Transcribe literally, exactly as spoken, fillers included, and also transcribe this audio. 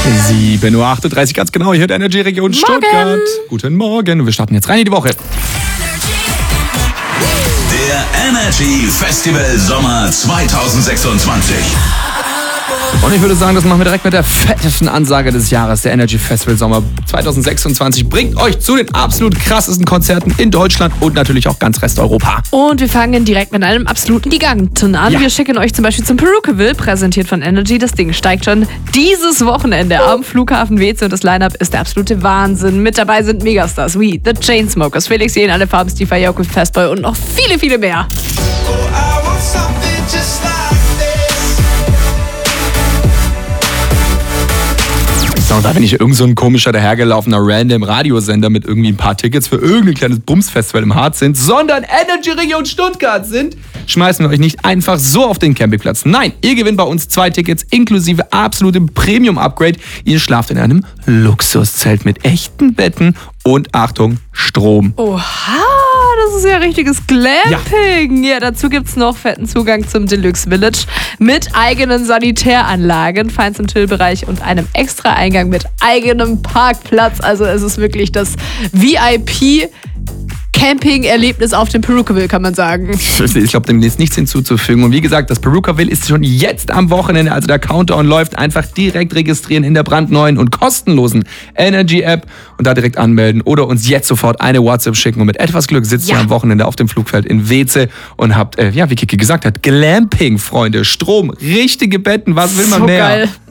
sieben Uhr achtunddreißig ganz genau, hier hört Energy Region Stuttgart. Guten Morgen und wir starten jetzt rein in die Woche. Der Energy Festival Sommer zwanzig sechsundzwanzig. Und ich würde sagen, das machen wir direkt mit der fettesten Ansage des Jahres. Der Energy Festival Sommer zwanzig sechsundzwanzig bringt euch zu den absolut krassesten Konzerten in Deutschland und natürlich auch ganz Resteuropa. Und wir fangen direkt mit einem absoluten Giganten an. Ja. Wir schicken euch zum Beispiel zum Perukaville, präsentiert von Energy. Das Ding steigt schon dieses Wochenende am Flughafen W C und das Line-Up ist der absolute Wahnsinn. Mit dabei sind Megastars wie The Chainsmokers, Felix Jähn, Alle Farben, Steve Aoki, Fastboy und noch viele, viele mehr. So, da bin ich irgend so ein komischer, dahergelaufener random Radiosender mit irgendwie ein paar Tickets für irgendein kleines Bumsfestival im Harz sind, sondern Energy Region Stuttgart sind, schmeißen wir euch nicht einfach so auf den Campingplatz. Nein, ihr gewinnt bei uns zwei Tickets inklusive absolutem Premium-Upgrade. Ihr schlaft in einem Luxuszelt mit echten Betten und, Achtung, Strom. Oha, das ist ja richtiges Glamping. Ja, ja, dazu gibt's noch fetten Zugang zum Deluxe Village mit eigenen Sanitäranlagen, fein zum Chillbereich und einem extra Eingang mit eigenem Parkplatz. Also es ist wirklich das V I P Camping-Erlebnis auf dem Perukaville, kann man sagen. Ich glaube, dem ist nichts hinzuzufügen. Und wie gesagt, das Perukaville ist schon jetzt am Wochenende, also der Countdown läuft. Einfach direkt registrieren in der brandneuen und kostenlosen Energy-App und da direkt anmelden oder uns jetzt sofort eine WhatsApp schicken. Und mit etwas Glück sitzt ja. ihr am Wochenende auf dem Flugfeld in Weze und habt, äh, ja, wie Kiki gesagt hat, Glamping, Freunde, Strom, richtige Betten, was will man so mehr? Geil.